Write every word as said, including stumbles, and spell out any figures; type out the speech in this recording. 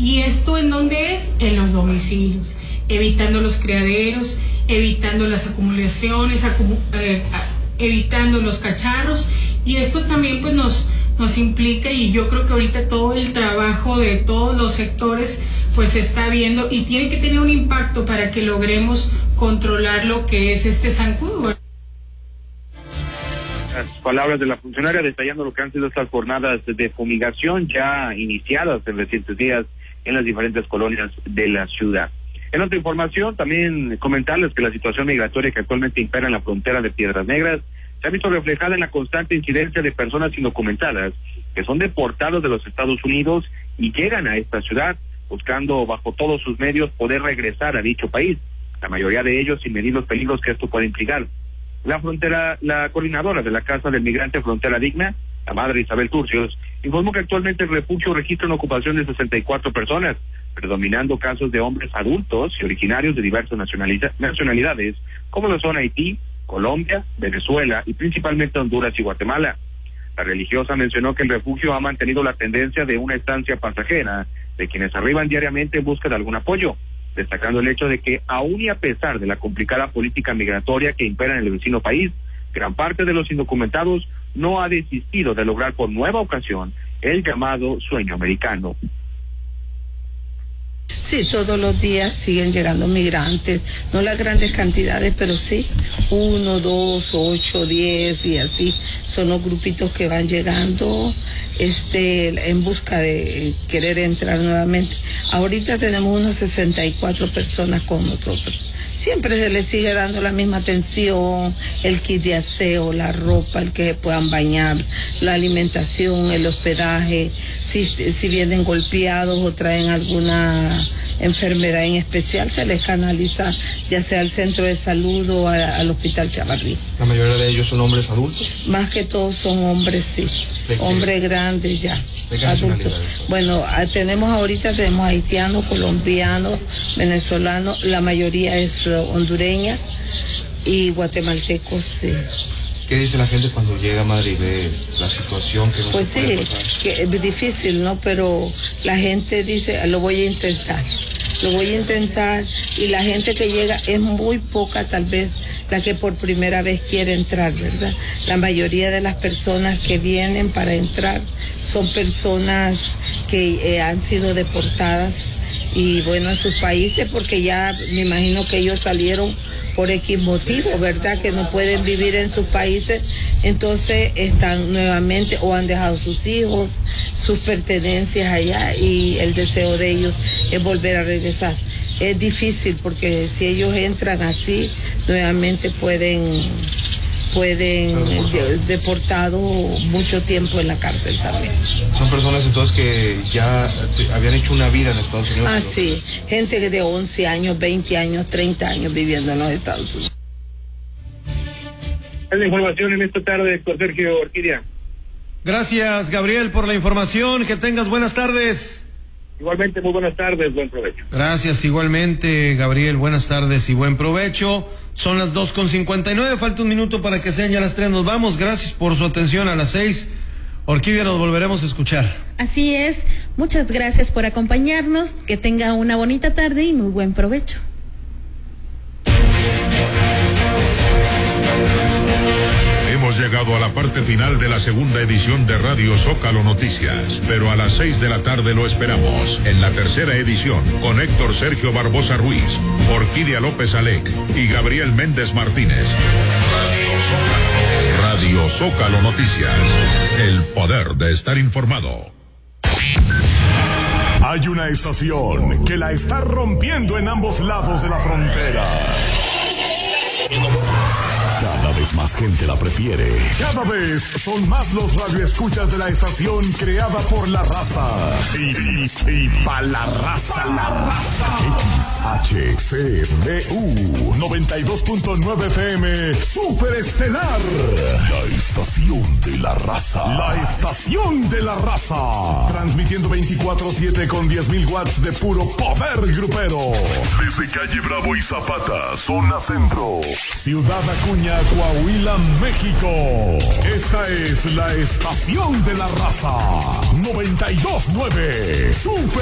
¿Y esto en dónde es? En los domicilios, evitando los criaderos, evitando las acumulaciones, acumu eh, evitando los cacharros. Y esto también pues nos, nos implica, y yo creo que ahorita todo el trabajo de todos los sectores pues se está viendo y tiene que tener un impacto para que logremos controlar lo que es este zancudo. Las palabras de la funcionaria detallando lo que han sido estas jornadas de fumigación ya iniciadas en recientes días en las diferentes colonias de la ciudad. En otra información, también comentarles que la situación migratoria que actualmente impera en la frontera de Piedras Negras se ha visto reflejada en la constante incidencia de personas indocumentadas que son deportados de los Estados Unidos y llegan a esta ciudad buscando bajo todos sus medios poder regresar a dicho país, la mayoría de ellos sin medir los peligros que esto puede implicar. La frontera, la coordinadora de la Casa del Migrante Frontera Digna, la madre Isabel Turcios, informó que actualmente el refugio registra una ocupación de sesenta y cuatro personas, predominando casos de hombres adultos y originarios de diversas nacionalidades, como lo son Haití, Colombia, Venezuela y principalmente Honduras y Guatemala. La religiosa mencionó que el refugio ha mantenido la tendencia de una estancia pasajera de quienes arriban diariamente en busca de algún apoyo, destacando el hecho de que aún y a pesar de la complicada política migratoria que impera en el vecino país, gran parte de los indocumentados no ha desistido de lograr por nueva ocasión el llamado sueño americano. Sí, todos los días siguen llegando migrantes, no las grandes cantidades, pero sí, uno, dos, ocho, diez y así, son los grupitos que van llegando este, en busca de querer entrar nuevamente. Ahorita tenemos unos sesenta y cuatro personas con nosotros. Siempre se les sigue dando la misma atención, el kit de aseo, la ropa, el que puedan bañar, la alimentación, el hospedaje, si, si vienen golpeados o traen alguna enfermedad en especial, se les canaliza ya sea al centro de salud o a, al hospital Chavarrí. ¿La mayoría de ellos son hombres adultos? Más que todos son hombres, sí, hombres grandes ya. Adultos. Bueno, tenemos ahorita, tenemos haitianos, colombianos, venezolanos, la mayoría es uh, hondureña y guatemaltecos, sí. ¿Qué dice la gente cuando llega a Madrid de la situación que no pues se puede sí, pasar? Que es difícil, ¿no? Pero la gente dice, lo voy a intentar, lo voy a intentar, y la gente que llega es muy poca, tal vez la que por primera vez quiere entrar, ¿verdad? La mayoría de las personas que vienen para entrar son personas que eh, han sido deportadas y bueno, en sus países, porque ya me imagino que ellos salieron por X motivo, ¿verdad? Que no pueden vivir en sus países, entonces están nuevamente o han dejado sus hijos, sus pertenencias allá y el deseo de ellos es volver a regresar. Es difícil porque si ellos entran así, nuevamente pueden, pueden de, deportados mucho tiempo en la cárcel también. Son personas entonces que ya habían hecho una vida en Estados Unidos. Ah, sí, gente de once años, veinte años, treinta años viviendo en los Estados Unidos. Es la información en esta tarde con Sergio Orquídea. Gracias, Gabriel, por la información. Que tengas buenas tardes. Igualmente, muy buenas tardes, buen provecho. Gracias, igualmente, Gabriel, buenas tardes y buen provecho. Son las dos con cincuenta y nueve, falta un minuto para que sean ya las tres, nos vamos. Gracias por su atención. A las seis, Orquídea, nos volveremos a escuchar. Así es, muchas gracias por acompañarnos, que tenga una bonita tarde y muy buen provecho. Hemos llegado a la parte final de la segunda edición de Radio Zócalo Noticias, pero a las seis de la tarde lo esperamos en la tercera edición con Héctor Sergio Barbosa Ruiz, Orquídea López Alec y Gabriel Méndez Martínez. Radio Zócalo, Radio Zócalo Noticias, el poder de estar informado. Hay una estación que la está rompiendo en ambos lados de la frontera. Cada vez más gente la prefiere. Cada vez son más los radioescuchas de la estación creada por la raza. Y, y, y pa' la raza. La raza. X H C B U noventa y dos punto nueve F M Super Estelar. La estación de la raza. La estación de la raza. Transmitiendo veinticuatro siete con diez mil watts de puro poder grupero. Desde Calle Bravo y Zapata, zona centro. Ciudad Acuña, Coahuila, México. Esta es la estación de la raza. noventa y dos punto nueve Super